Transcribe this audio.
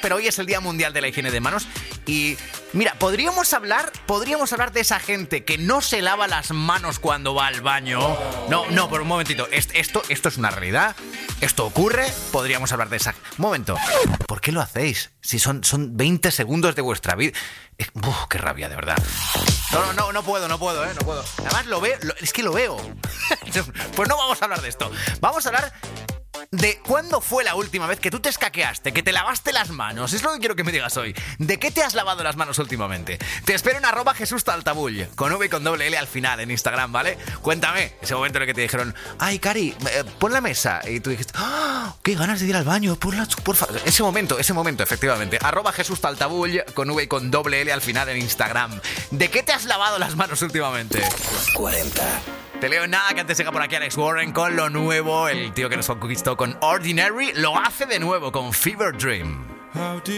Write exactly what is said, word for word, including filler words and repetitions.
pero hoy es el Día Mundial de la Higiene de Manos. Y mira, podríamos hablar, podríamos hablar de esa gente que no se lava las manos cuando va al baño. No, no, por un momentito. Esto, esto es una realidad. Esto ocurre. Podríamos hablar de esa... Un momento. ¿Por qué lo hacéis? Si son, son veinte segundos de vuestra vida. Uf, qué rabia, de verdad. No, no, no, no puedo, no puedo, ¿eh? No puedo. Además lo veo, lo, es que lo veo. Pues no vamos a hablar de esto. Vamos a hablar de cuándo fue la última vez que tú te escaqueaste, que te lavaste las manos. Es lo que quiero que me digas hoy. ¿De qué te has lavado las manos últimamente? Te espero en arroba Jesús Taltabull, con V y con doble L al final en Instagram, ¿vale? Cuéntame, ese momento en el que te dijeron, ay, Cari, eh, pon la mesa. Y tú dijiste, ¡ah! ¡Qué ganas de ir al baño! Ponla, por favor. Ese momento, ese momento, efectivamente. Arroba Jesús Taltabull, con V y con doble L al final en Instagram. ¿De qué te has lavado las manos últimamente? cuarenta. Te leo nada que antes llega por aquí Alex Warren con lo nuevo. El tío que nos conquistó con Ordinary lo hace de nuevo con Fever Dream.